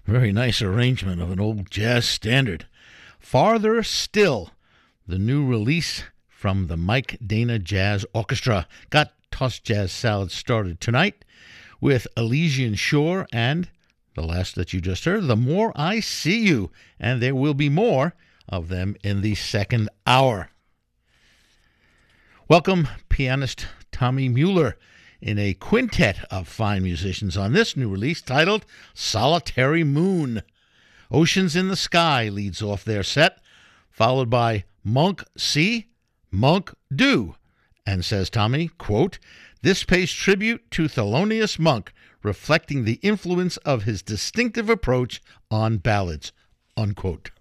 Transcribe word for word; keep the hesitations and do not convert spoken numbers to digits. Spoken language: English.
Very nice arrangement of an old jazz standard. Farther Still, the new release from the Mike Dana Jazz Orchestra. Got Toss Jazz Salad started tonight with Elysian Shore and the last that you just heard, The More I See You. And there will be more of them in the second hour. Welcome, pianist Tommy Mueller, in a quintet of fine musicians on this new release titled Solitary Moon. Oceans in the Sky leads off their set, followed by Monk See, Monk Do. And says Tommy, quote, "This pays tribute to Thelonious Monk, reflecting the influence of his distinctive approach on ballads," unquote.